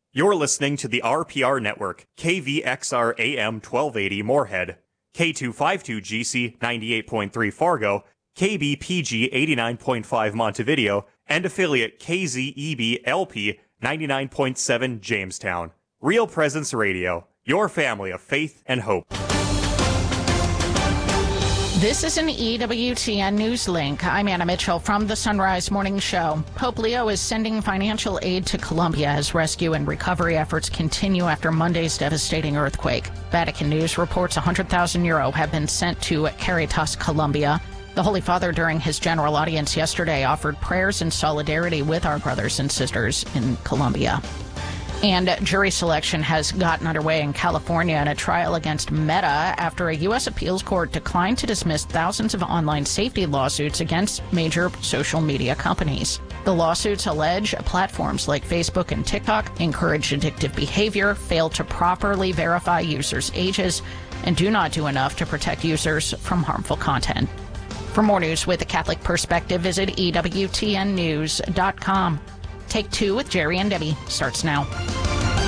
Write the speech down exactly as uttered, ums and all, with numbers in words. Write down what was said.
You're listening to the R P R Network, K V X R A M twelve eighty Moorhead, K two fifty-two G C ninety-eight point three Fargo, K B P G eighty-nine point five Montevideo, and affiliate K Z E B L P ninety-nine point seven Jamestown. Real Presence Radio, your family of faith and hope. This is an E W T N News Link. I'm Anna Mitchell from the Sunrise Morning Show. Pope Leo is sending financial aid to Colombia as rescue and recovery efforts continue after Monday's devastating earthquake. Vatican News reports one hundred thousand euro have been sent to Caritas Colombia. The Holy Father, during his general audience yesterday, offered prayers in solidarity with our brothers and sisters in Colombia. And jury selection has gotten underway in California in a trial against Meta after a U S appeals court declined to dismiss thousands of online safety lawsuits against major social media companies. The lawsuits allege platforms like Facebook and TikTok encourage addictive behavior, fail to properly verify users' ages, and do not do enough to protect users from harmful content. For more news with a Catholic perspective, visit E W T N news dot com. Take Two with Jerry and Debbie starts now.